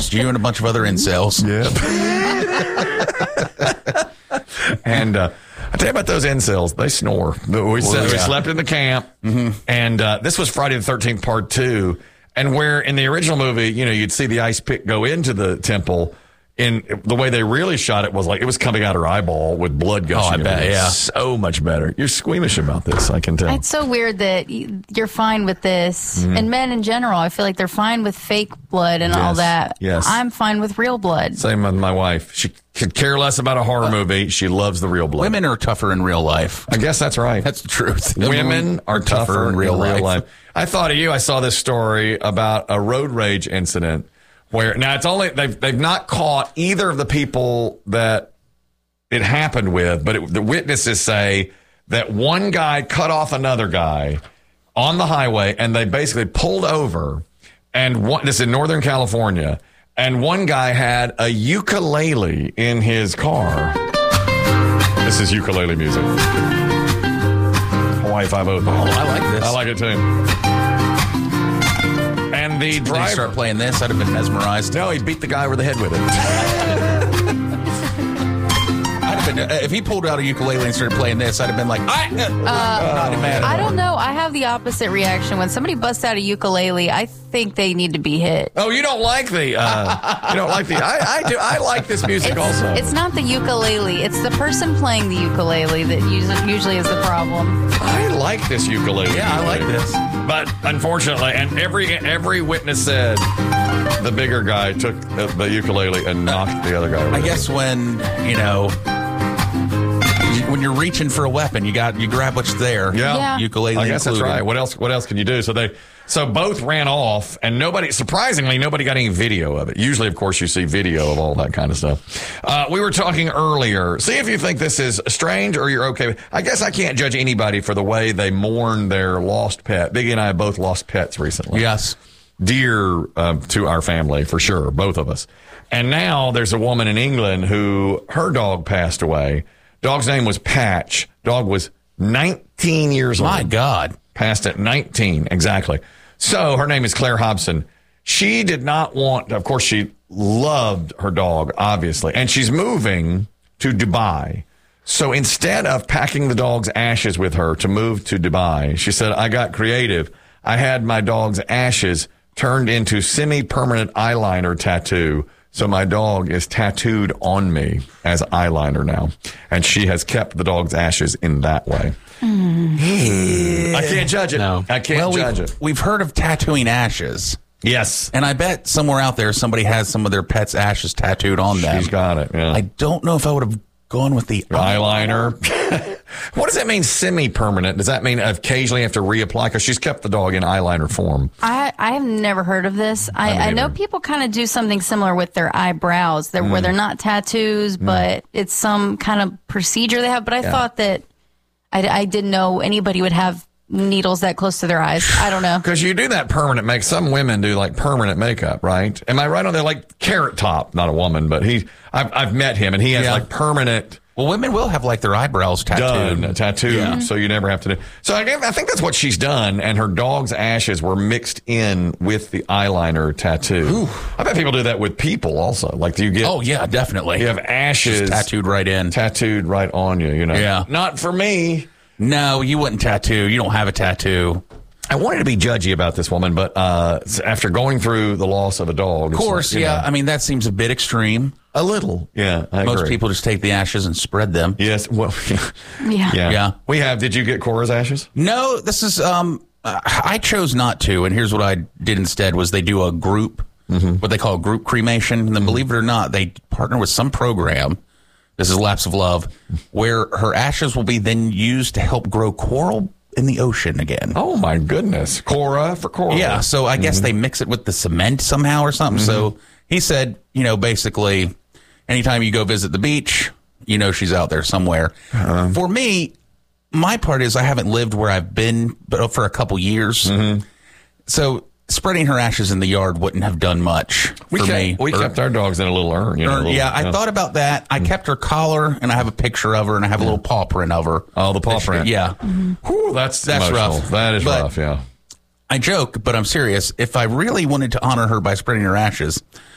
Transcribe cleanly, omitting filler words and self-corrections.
Just you and a bunch of other incels. Yep. And I tell you about those incels. They snore. We slept in the camp, and this was Friday the 13th, part 2. And where in the original movie, you'd see the ice pick go into the temple. In the way they really shot it was like it was coming out her eyeball with blood gushing. I bet, yeah. So much better. You're squeamish about this, I can tell. It's so weird that you're fine with this. And men in general, I feel like they're fine with fake blood and all that. Yes. I'm fine with real blood. Same with my wife. She could care less about a horror movie. She loves the real blood. Women are tougher in real life. I guess that's right. That's the truth. Women are tougher in real life. I thought of you. I saw this story about a road rage incident where now it's only they've not caught either of the people that it happened with, but the witnesses say that one guy cut off another guy on the highway, and they basically pulled over. And this is in Northern California, and one guy had a ukulele in his car. This is ukulele music. Hawaii 5-0. Oh, I like this. I like it too. And the driver... Did he start playing this? I'd have been mesmerized. No, he beat the guy over the head with it. If he pulled out a ukulele and started playing this, I'd have been like, I don't know. I have the opposite reaction. When somebody busts out a ukulele, I think they need to be hit. Oh, you don't like the... I do. I like this music also. It's not the ukulele. It's the person playing the ukulele that usually is the problem. I like this ukulele. Yeah, I like this. But unfortunately, and every witness said the bigger guy took the ukulele and knocked the other guy over. I guess when you're reaching for a weapon, you grab what's there. Yeah. Ukulele I guess included. that's right. What else can you do? So both ran off, and nobody got any video of it. Usually, of course, you see video of all that kind of stuff. We were talking earlier. See if you think this is strange or you're okay. I guess I can't judge anybody for the way they mourn their lost pet. Biggie and I have both lost pets recently. Yes. Dear to our family, for sure, both of us. And now there's a woman in England who her dog passed away. Dog's name was Patch. Dog was 19 years old. My God. Passed at 19, exactly. So her name is Claire Hobson. She did not want, of course, she loved her dog, obviously, and she's moving to Dubai. So instead of packing the dog's ashes with her to move to Dubai, she said, I got creative. I had my dog's ashes turned into semi-permanent eyeliner tattoo. So my dog is tattooed on me as eyeliner now. And she has kept the dog's ashes in that way. I can't judge it. No. I can't judge it. We've heard of tattooing ashes. Yes. And I bet somewhere out there somebody has some of their pets' ashes tattooed on them. She's got it, yeah. I don't know if I would have gone with the eyeliner. What does that mean, semi-permanent? Does that mean occasionally you have to reapply? Because she's kept the dog in eyeliner form. I have never heard of this. I know people kind of do something similar with their eyebrows, where they're not tattoos, but it's some kind of procedure they have. But I thought that I didn't know anybody would have needles that close to their eyes. I don't know. Because you do that permanent make. Some women do like permanent makeup, right? Am I right on that? Like Carrot Top, not a woman, but I've met him and he has like permanent. Well, women will have like their eyebrows tattooed. So you never have to do. So I think that's what she's done, and her dog's ashes were mixed in with the eyeliner tattoo. Ooh. I bet people do that with people also. Like you get. Oh yeah, definitely. You have ashes just tattooed right on you. Yeah. Not for me. No, you wouldn't tattoo. You don't have a tattoo. I wanted to be judgy about this woman, but after going through the loss of a dog, of course, I mean that seems a bit extreme. A little, yeah. Most people just take the ashes and spread them. Yes, well, yeah. We have. Did you get Cora's ashes? No, this is. I chose not to, and here's what I did instead: was they do a group, what they call a group cremation, and then believe it or not, they partner with some program. This is Laps of Love, where her ashes will be then used to help grow coral in the ocean again. Oh my goodness, Cora for coral. Yeah, so I guess they mix it with the cement somehow or something. So he said, basically. Anytime you go visit the beach, she's out there somewhere. For me, my part is I haven't lived where I've been but for a couple years. So spreading her ashes in the yard wouldn't have done much for me. We kept our dogs in a little urn. I thought about that. I kept her collar, and I have a picture of her, and I have a little paw print of her. Oh, the paw print. Yeah. Whew, that's rough. That is rough, yeah. I joke, but I'm serious. If I really wanted to honor her by spreading her ashes,